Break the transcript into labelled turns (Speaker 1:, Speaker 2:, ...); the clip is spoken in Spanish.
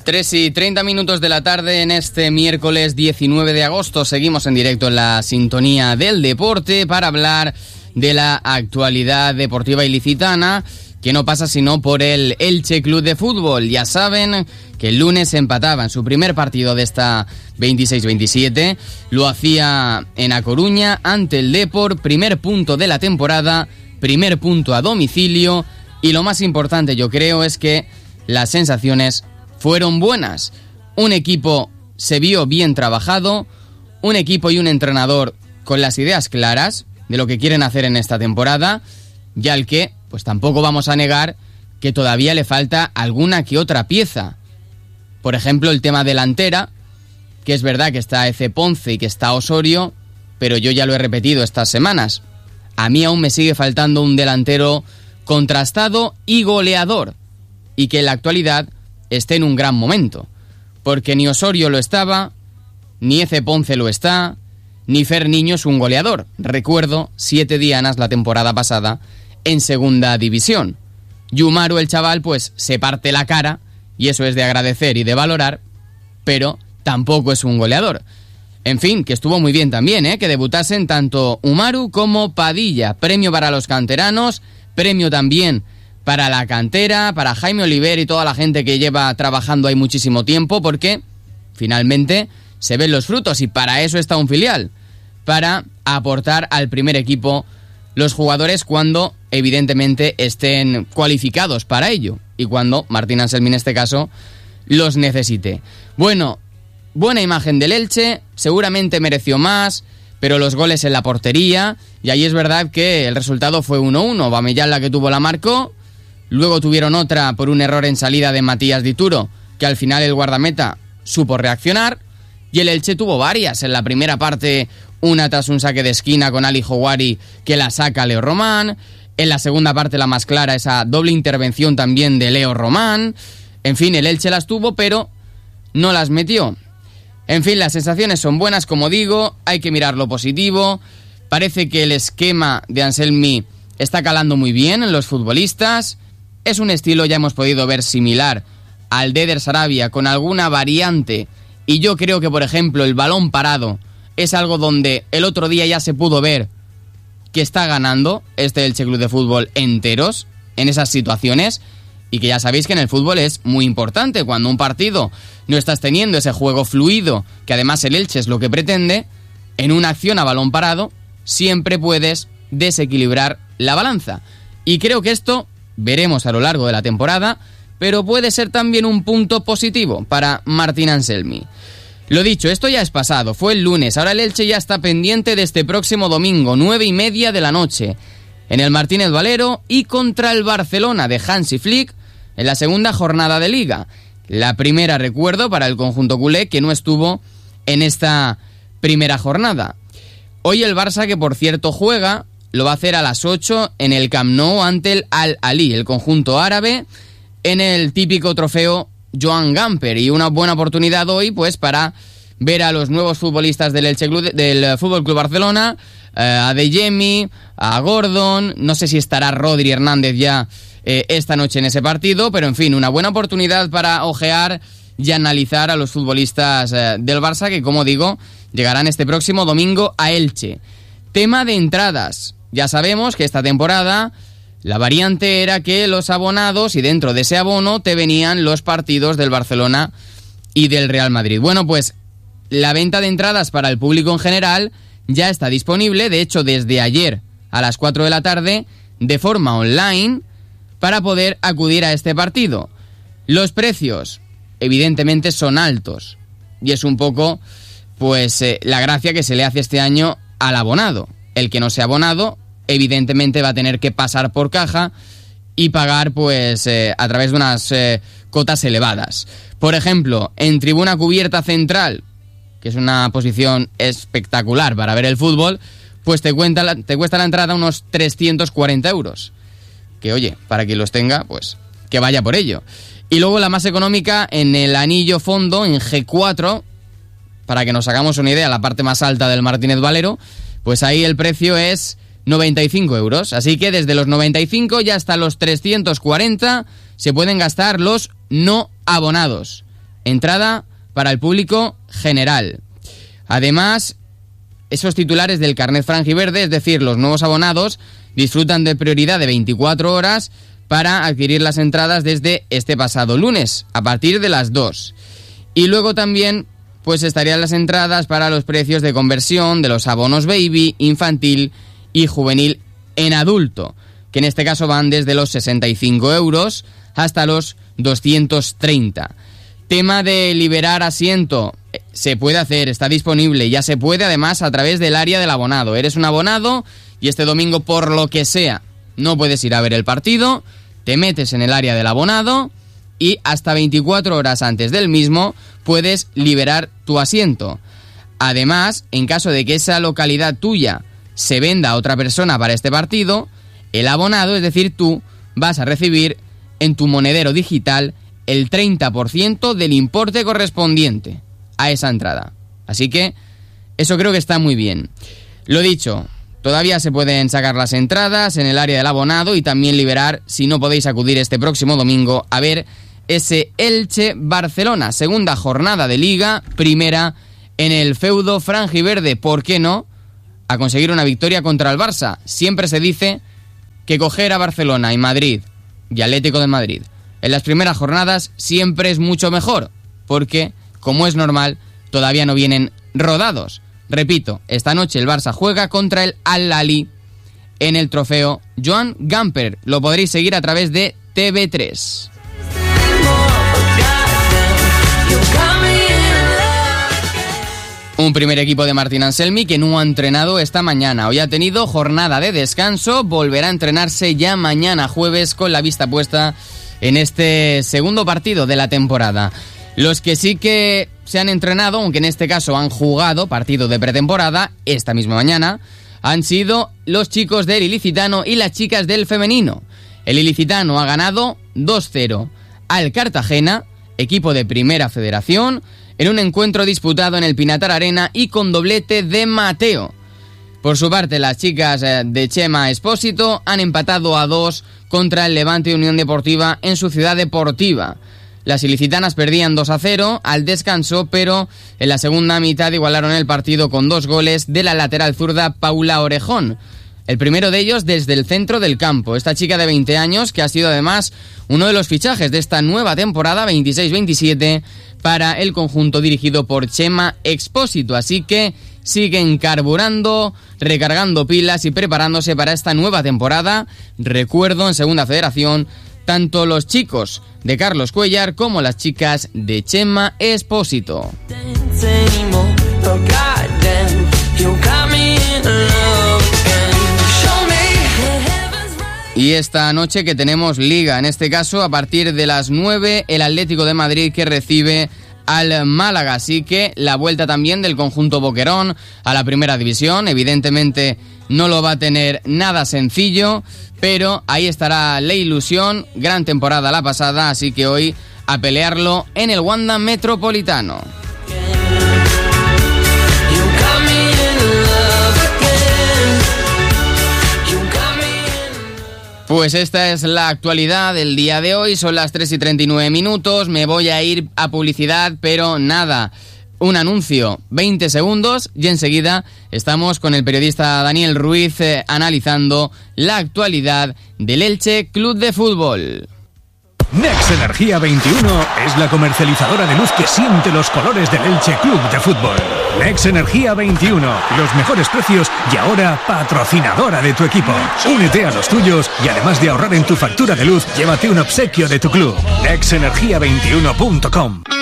Speaker 1: 3:30 de la tarde en este miércoles 19 de agosto. Seguimos en directo en la sintonía del deporte para hablar de la actualidad deportiva ilicitana, que no pasa sino por el Elche Club de Fútbol. Ya saben que el lunes empataba en su primer partido de esta 26-27. Lo hacía en A Coruña ante el Depor, primer punto de la temporada, primer punto a domicilio. Y lo más importante, yo creo, es que las sensaciones fueron buenas. Un equipo se vio bien trabajado, un equipo y un entrenador con las ideas claras de lo que quieren hacer en esta temporada, y al que pues tampoco vamos a negar que todavía le falta alguna que otra pieza. Por ejemplo, el tema delantera, que es verdad que está Eze Ponce y que está Osorio, pero yo ya lo he repetido estas semanas. A mí aún me sigue faltando un delantero contrastado y goleador, y que en la actualidad esté en un gran momento, porque ni Osorio lo estaba, ni Eze Ponce lo está, ni Fer Niño es un goleador. Recuerdo 7 dianas la temporada pasada en segunda división. Yumaru, el chaval, pues se parte la cara, y eso es de agradecer y de valorar, pero tampoco es un goleador. En fin, que estuvo muy bien también, que debutasen tanto Umaru como Padilla. Premio para los canteranos, premio también para la cantera, para Jaime Oliver y toda la gente que lleva trabajando ahí muchísimo tiempo, porque finalmente se ven los frutos, y para eso está un filial, para aportar al primer equipo los jugadores cuando evidentemente estén cualificados para ello, y cuando Martín Anselmi en este caso los necesite. Bueno, buena imagen del Elche, seguramente mereció más, pero los goles en la portería, y ahí es verdad que el resultado fue 1-1, Aubameyang la que tuvo la marcó. Luego tuvieron otra por un error en salida de Matías Dituro, que al final el guardameta supo reaccionar. Y el Elche tuvo varias. En la primera parte, una tras un saque de esquina con Ali Houari, que la saca Leo Román. En la segunda parte, la más clara, esa doble intervención también de Leo Román. En fin, el Elche las tuvo, pero no las metió. En fin, las sensaciones son buenas, como digo. Hay que mirar lo positivo. Parece que el esquema de Anselmi está calando muy bien en los futbolistas. Es un estilo, ya hemos podido ver, similar al de Eder Sarabia, con alguna variante, y yo creo que, por ejemplo, el balón parado es algo donde el otro día ya se pudo ver que está ganando este Elche Club de Fútbol enteros en esas situaciones, y que ya sabéis que en el fútbol es muy importante. Cuando un partido no estás teniendo ese juego fluido, que además el Elche es lo que pretende, en una acción a balón parado siempre puedes desequilibrar la balanza, y creo que esto veremos a lo largo de la temporada, pero puede ser también un punto positivo para Martín Anselmi. Lo dicho, esto ya es pasado, fue el lunes, ahora el Elche ya está pendiente de este próximo domingo, 9:30 de la noche, en el Martínez Valero, y contra el Barcelona de Hansi Flick en la segunda jornada de Liga. La primera, recuerdo, para el conjunto culé, que no estuvo en esta primera jornada. Hoy el Barça, que por cierto juega, lo va a hacer a las 8 en el Camp Nou ante el Al-Ahly, el conjunto árabe, en el típico trofeo Joan Gamper, y una buena oportunidad hoy pues para ver a los nuevos futbolistas del Elche Club, del Fútbol Club Barcelona, a Adeyemi, a Gordon, no sé si estará Rodri Hernández ya esta noche en ese partido, pero en fin, una buena oportunidad para ojear y analizar a los futbolistas del Barça, que, como digo, llegarán este próximo domingo a Elche. Tema de entradas. Ya sabemos que esta temporada la variante era que los abonados, y dentro de ese abono te venían los partidos del Barcelona y del Real Madrid. Bueno, pues la venta de entradas para el público en general ya está disponible, de hecho desde ayer a las 4 de la tarde, de forma online, para poder acudir a este partido. Los precios, evidentemente, son altos, y es un poco pues la gracia que se le hace este año al abonado. El que no sea abonado, evidentemente, va a tener que pasar por caja y pagar pues a través de unas cotas elevadas. Por ejemplo, en tribuna cubierta central, que es una posición espectacular para ver el fútbol, pues te cuesta la entrada unos 340 euros. Que oye, para quien los tenga, pues que vaya por ello. Y luego la más económica en el anillo fondo, en G4, para que nos hagamos una idea, la parte más alta del Martínez Valero, pues ahí el precio es 95 euros. Así que desde los 95 y hasta los 340 se pueden gastar los no abonados. entrada para el público general. Además, esos titulares del carnet franjiverde, es decir, los nuevos abonados, disfrutan de prioridad de 24 horas para adquirir las entradas desde este pasado lunes, a partir de las 2. Y luego también pues estarían las entradas para los precios de conversión de los abonos baby, infantil y juvenil en adulto, que en este caso van desde los 65 euros hasta los 230. Tema de liberar asiento, se puede hacer, está disponible, ya se puede además a través del área del abonado. Eres un abonado y este domingo, por lo que sea, no puedes ir a ver el partido, te metes en el área del abonado y hasta 24 horas antes del mismo puedes liberar tu asiento. Además, en caso de que esa localidad tuya se venda a otra persona para este partido, el abonado, es decir, tú, vas a recibir en tu monedero digital el 30% del importe correspondiente a esa entrada. Así que eso creo que está muy bien. Lo dicho, todavía se pueden sacar las entradas en el área del abonado y también liberar, si no podéis acudir este próximo domingo, a ver ese Elche-Barcelona, segunda jornada de Liga, primera en el feudo franjiverde. ¿Por qué no? A conseguir una victoria contra el Barça. Siempre se dice que coger a Barcelona y Madrid y Atlético de Madrid en las primeras jornadas siempre es mucho mejor, porque, como es normal, todavía no vienen rodados. Repito, esta noche el Barça juega contra el Al-Ahly en el trofeo Joan Gamper. Lo podréis seguir a través de TV3. Un primer equipo de Martín Anselmi que no ha entrenado esta mañana. Hoy ha tenido jornada de descanso, volverá a entrenarse ya mañana jueves con la vista puesta en este segundo partido de la temporada. Los que sí que se han entrenado, aunque en este caso han jugado partido de pretemporada esta misma mañana, han sido los chicos del Ilicitano y las chicas del femenino. El Ilicitano ha ganado 2-0 al Cartagena, equipo de Primera Federación, en un encuentro disputado en el Pinatar Arena y con doblete de Mateo. Por su parte, las chicas de Chema Espósito han empatado a 2 contra el Levante Unión Deportiva en su ciudad deportiva. Las ilicitanas perdían 2-0 al descanso, pero en la segunda mitad igualaron el partido con 2 goles de la lateral zurda Paula Orejón. El primero de ellos desde el centro del campo. Esta chica de 20 años, que ha sido además uno de los fichajes de esta nueva temporada 26-27 para el conjunto dirigido por Chema Expósito. Así que siguen carburando, recargando pilas y preparándose para esta nueva temporada. Recuerdo, en Segunda Federación, tanto los chicos de Carlos Cuellar como las chicas de Chema Expósito. Y esta noche que tenemos Liga, en este caso a partir de las 9, el Atlético de Madrid que recibe al Málaga, así que la vuelta también del conjunto boquerón a la primera división. Evidentemente no lo va a tener nada sencillo, pero ahí estará la ilusión, gran temporada la pasada, así que hoy a pelearlo en el Wanda Metropolitano. Pues esta es la actualidad del día de hoy, son las 3:39, me voy a ir a publicidad, pero nada, un anuncio, 20 segundos y enseguida estamos con el periodista Daniel Ruiz analizando la actualidad del Elche Club de Fútbol.
Speaker 2: Nex Energía 21 es la comercializadora de luz que siente los colores del Elche Club de Fútbol. Nex Energía 21, los mejores precios y ahora patrocinadora de tu equipo. Únete a los tuyos y además de ahorrar en tu factura de luz, llévate un obsequio de tu club. nexenergia21.com.